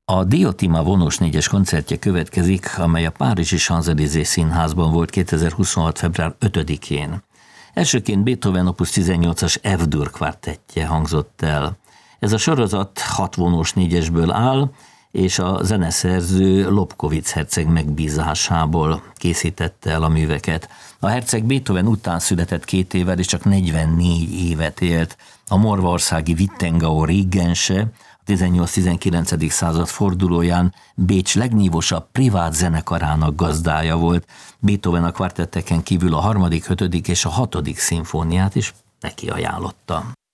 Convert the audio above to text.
A Diotima vonós 4-es koncertje következik, amely a párizsi Champs-Élysées Színházban volt 2026. február 5-én. Elsőként Beethoven opus 18-as F-dur kvartettje hangzott el. Ez a sorozat 6 vonós 4-esből áll, és a zeneszerző Lobkowitz herceg megbízásából készítette el a műveket. A herceg Beethoven után született 2 évvel, és csak 44 évet élt. A morvaországi Wittengau régense, a 18-19. század fordulóján Bécs legnívósabb privát zenekarának gazdája volt. Beethoven a kvartetteken kívül a 3., 5. és a 6. szimfóniát is neki ajánlotta.